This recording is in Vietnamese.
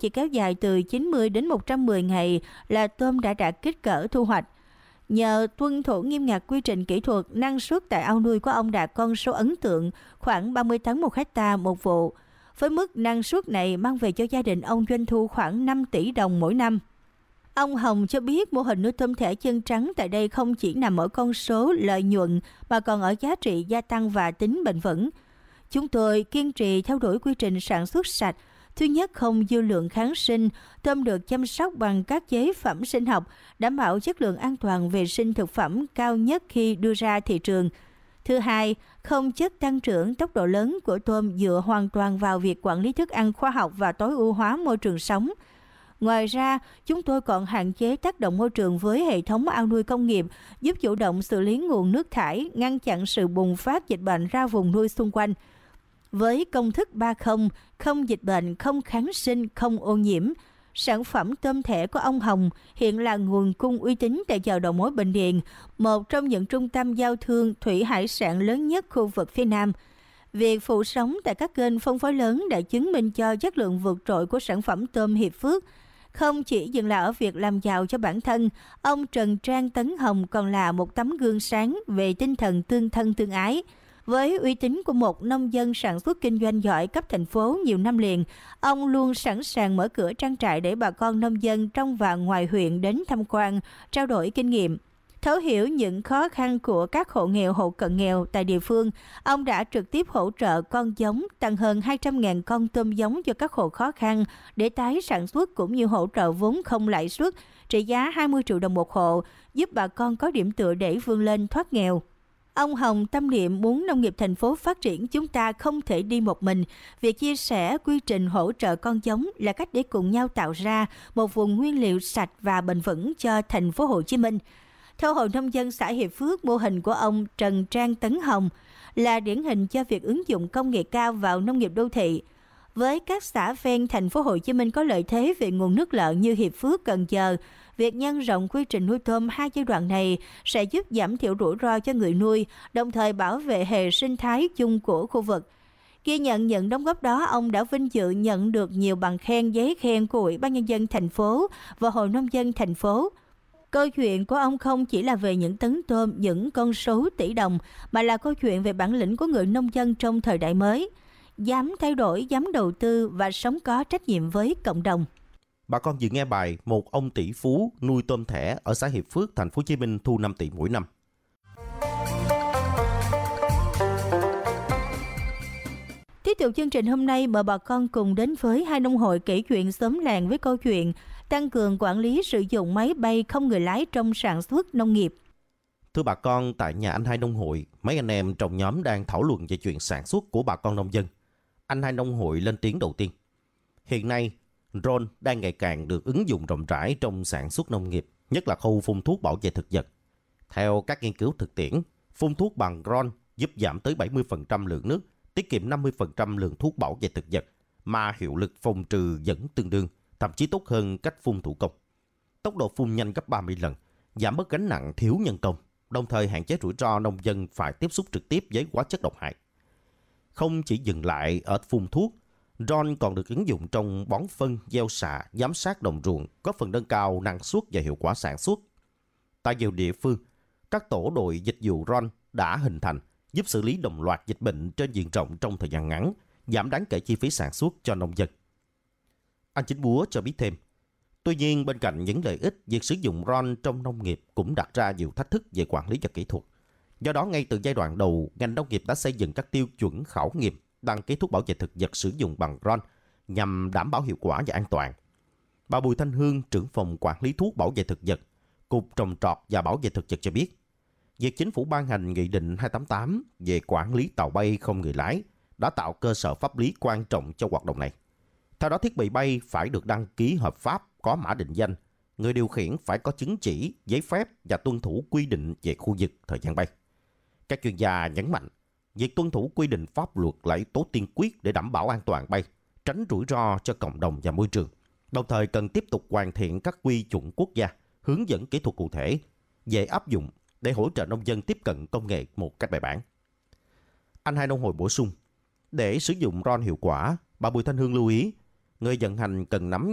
chỉ kéo dài từ 90 đến 110 ngày là tôm đã đạt kích cỡ thu hoạch. Nhờ tuân thủ nghiêm ngặt quy trình kỹ thuật, năng suất tại ao nuôi của ông đạt con số ấn tượng khoảng 30 tấn một hectare một vụ. Với mức năng suất này mang về cho gia đình ông doanh thu khoảng 5 tỷ đồng mỗi năm. Ông Hồng cho biết mô hình nuôi tôm thẻ chân trắng tại đây không chỉ nằm ở con số lợi nhuận mà còn ở giá trị gia tăng và tính bền vững. Chúng tôi kiên trì theo đuổi quy trình sản xuất sạch. Thứ nhất, không dư lượng kháng sinh, tôm được chăm sóc bằng các chế phẩm sinh học, đảm bảo chất lượng an toàn vệ sinh thực phẩm cao nhất khi đưa ra thị trường. Thứ hai, không chất tăng trưởng tốc độ lớn của tôm dựa hoàn toàn vào việc quản lý thức ăn khoa học và tối ưu hóa môi trường sống. Ngoài ra, chúng tôi còn hạn chế tác động môi trường với hệ thống ao nuôi công nghiệp, giúp chủ động xử lý nguồn nước thải, ngăn chặn sự bùng phát dịch bệnh ra vùng nuôi xung quanh. Với công thức 3-0, không dịch bệnh, không kháng sinh, không ô nhiễm, sản phẩm tôm thẻ của ông Hồng hiện là nguồn cung uy tín tại chợ đầu mối Bình Điền, một trong những trung tâm giao thương thủy hải sản lớn nhất khu vực phía Nam. Việc phụ sóng tại các kênh phân phối lớn đã chứng minh cho chất lượng vượt trội của sản phẩm tôm Hiệp Phước. Không chỉ dừng lại ở việc làm giàu cho bản thân, ông Trần Trang Tấn Hồng còn là một tấm gương sáng về tinh thần tương thân tương ái. Với uy tín của một nông dân sản xuất kinh doanh giỏi cấp thành phố nhiều năm liền, ông luôn sẵn sàng mở cửa trang trại để bà con nông dân trong và ngoài huyện đến tham quan, trao đổi kinh nghiệm. Thấu hiểu những khó khăn của các hộ nghèo, hộ cận nghèo tại địa phương, ông đã trực tiếp hỗ trợ con giống, tặng hơn 200.000 con tôm giống cho các hộ khó khăn để tái sản xuất cũng như hỗ trợ vốn không lãi suất, trị giá 20 triệu đồng một hộ, giúp bà con có điểm tựa để vươn lên thoát nghèo. Ông Hồng tâm niệm muốn nông nghiệp thành phố phát triển chúng ta không thể đi một mình. Việc chia sẻ quy trình hỗ trợ con giống là cách để cùng nhau tạo ra một vùng nguyên liệu sạch và bền vững cho thành phố Hồ Chí Minh. Theo Hội Nông dân xã Hiệp Phước, mô hình của ông Trần Trang Tấn Hồng là điển hình cho việc ứng dụng công nghệ cao vào nông nghiệp đô thị. Với các xã ven thành phố Hồ Chí Minh có lợi thế về nguồn nước lợ như Hiệp Phước, Cần Giờ, việc nhân rộng quy trình nuôi tôm hai giai đoạn này sẽ giúp giảm thiểu rủi ro cho người nuôi, đồng thời bảo vệ hệ sinh thái chung của khu vực. Ghi nhận những đóng góp đó, ông đã vinh dự nhận được nhiều bằng khen, giấy khen của Ủy ban Nhân dân thành phố và Hội Nông dân thành phố. Câu chuyện của ông không chỉ là về những tấn tôm, những con số tỷ đồng, mà là câu chuyện về bản lĩnh của người nông dân trong thời đại mới. Dám thay đổi, dám đầu tư và sống có trách nhiệm với cộng đồng. Bà con vừa nghe bài Một ông tỷ phú nuôi tôm thẻ ở xã Hiệp Phước, thành phố Hồ Chí Minh thu 5 tỷ mỗi năm. Tiếp tục chương trình hôm nay, mời bà con cùng đến với hai nông hội kể chuyện xóm làng với câu chuyện tăng cường quản lý sử dụng máy bay không người lái trong sản xuất nông nghiệp. Thưa bà con, tại nhà anh hai nông hội, mấy anh em trong nhóm đang thảo luận về chuyện sản xuất của bà con nông dân. Anh hai nông hội lên tiếng đầu tiên. Hiện nay, drone đang ngày càng được ứng dụng rộng rãi trong sản xuất nông nghiệp, nhất là khâu phun thuốc bảo vệ thực vật. Theo các nghiên cứu thực tiễn, phun thuốc bằng drone giúp giảm tới 70% lượng nước, tiết kiệm 50% lượng thuốc bảo vệ thực vật, mà hiệu lực phòng trừ vẫn tương đương, thậm chí tốt hơn cách phun thủ công. Tốc độ phun nhanh gấp 30 lần, giảm bớt gánh nặng thiếu nhân công, đồng thời hạn chế rủi ro nông dân phải tiếp xúc trực tiếp với hóa chất độc hại. Không chỉ dừng lại ở phun thuốc, drone còn được ứng dụng trong bón phân, gieo xạ, giám sát đồng ruộng, góp phần nâng cao năng suất và hiệu quả sản xuất. Tại nhiều địa phương, các tổ đội dịch vụ drone đã hình thành, giúp xử lý đồng loạt dịch bệnh trên diện rộng trong thời gian ngắn, giảm đáng kể chi phí sản xuất cho nông dân. Anh Chính Búa cho biết thêm, tuy nhiên bên cạnh những lợi ích, việc sử dụng drone trong nông nghiệp cũng đặt ra nhiều thách thức về quản lý và kỹ thuật. Do đó, ngay từ giai đoạn đầu, ngành nông nghiệp đã xây dựng các tiêu chuẩn khảo nghiệm đăng ký thuốc bảo vệ thực vật sử dụng bằng drone nhằm đảm bảo hiệu quả và an toàn. Bà Bùi Thanh Hương, trưởng phòng quản lý thuốc bảo vệ thực vật, Cục Trồng trọt và Bảo vệ thực vật cho biết, việc chính phủ ban hành Nghị định 288 về quản lý tàu bay không người lái đã tạo cơ sở pháp lý quan trọng cho hoạt động này. Theo đó, thiết bị bay phải được đăng ký hợp pháp, có mã định danh, người điều khiển phải có chứng chỉ, giấy phép và tuân thủ quy định về khu vực, thời gian bay. Các chuyên gia nhấn mạnh, việc tuân thủ quy định pháp luật là yếu tố tiên quyết để đảm bảo an toàn bay, tránh rủi ro cho cộng đồng và môi trường. Đồng thời cần tiếp tục hoàn thiện các quy chuẩn quốc gia, hướng dẫn kỹ thuật cụ thể, dễ áp dụng để hỗ trợ nông dân tiếp cận công nghệ một cách bài bản. Anh hai nông hội bổ sung, để sử dụng drone hiệu quả, bà Bùi Thanh Hương lưu ý, người vận hành cần nắm